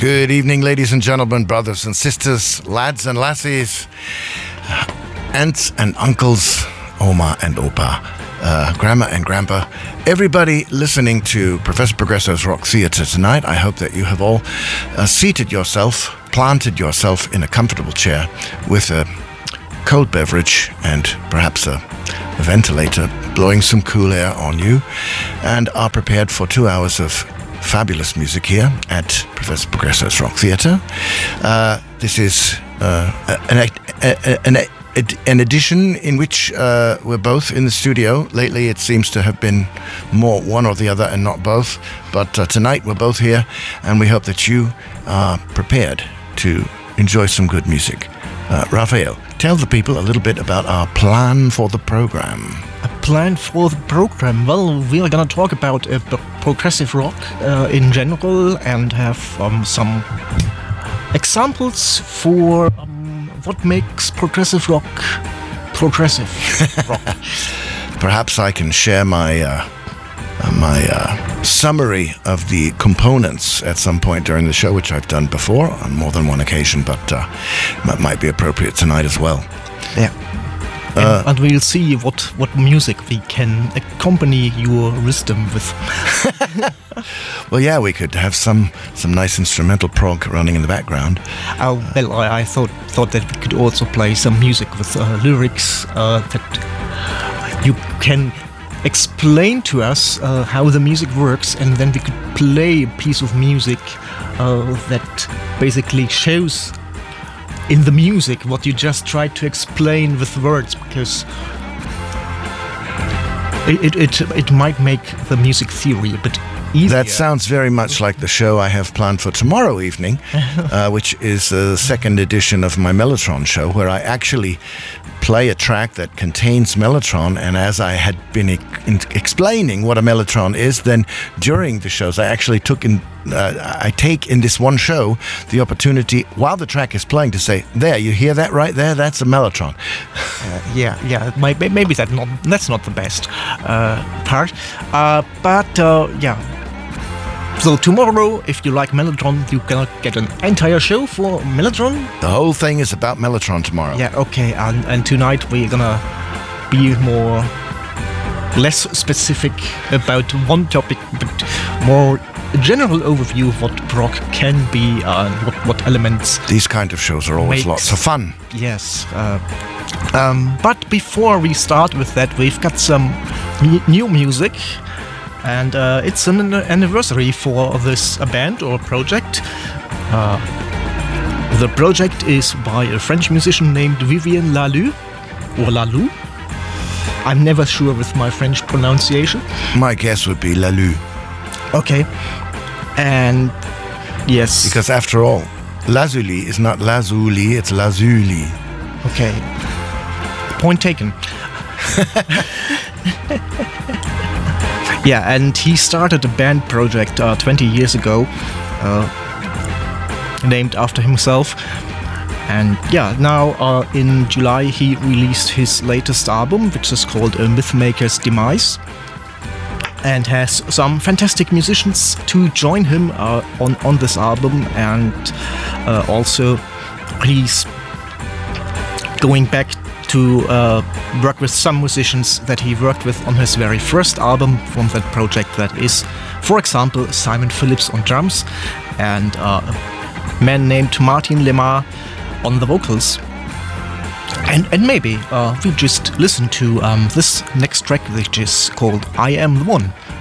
Good evening, ladies and gentlemen, brothers and sisters, lads and lassies, aunts and uncles, Oma and Opa, Grandma and Grandpa, everybody listening to Professor Progresso's Rock Theatre tonight. I hope that you have all seated yourself, planted yourself in a comfortable chair with a cold beverage and perhaps a ventilator blowing some cool air on you, and are prepared for 2 hours of fabulous music here at Professor Progresso's Rock Theatre. This is an edition in which we're both in the studio. Lately it seems to have been more one or the other and not both, but tonight we're both here, and we hope that you are prepared to enjoy some good music. Raphael, tell the people a little bit about our plan for the program. A plan for the program? Well, we are going to talk about progressive rock in general and have some examples for what makes progressive rock progressive rock. Perhaps I can share my summary of the components at some point during the show, which I've done before on more than one occasion, but that might be appropriate tonight as well. Yeah. And we'll see what music we can accompany your wisdom with. Well, yeah, we could have some nice instrumental prog running in the background. Oh, well, I thought that we could also play some music with lyrics that you can explain to us how the music works, and then we could play a piece of music that basically shows in the music what you just tried to explain with words, because it might make the music theory a bit easier. That sounds very much like the show I have planned for tomorrow evening, which is the second edition of my Mellotron show, where I actually play a track that contains Mellotron, and as I had been explaining what a Mellotron is, then during the shows I actually I take in this one show the opportunity while the track is playing to say, there, you hear that right there? That's a Mellotron. Yeah. Maybe that's not the best part, but yeah. So tomorrow, if you like Mellotron, you're gonna get an entire show for Mellotron. The whole thing is about Mellotron tomorrow. Yeah, okay, and tonight we're gonna be less specific about one topic, but more a general overview of what prog can be and what elements. These kind of shows are always lots of fun. Yes. But before we start with that, we've got some new music. And it's an anniversary for this band or project. The project is by a French musician named Vivienne Lalue, or Lalou. I'm never sure with my French pronunciation. My guess would be Lalue. Okay. And yes. Because after all, Lazuli is not Lazuli, it's Lazuli. Okay. Point taken. Yeah, and he started a band project 20 years ago, named after himself. And yeah, now in July he released his latest album, which is called Mythmaker's Demise, and has some fantastic musicians to join him on this album. And also he's going back to work with some musicians that he worked with on his very first album from that project. That is, for example, Simon Phillips on drums and a man named Martin Lemar on the vocals. And maybe we just listen to this next track, which is called I Am the One.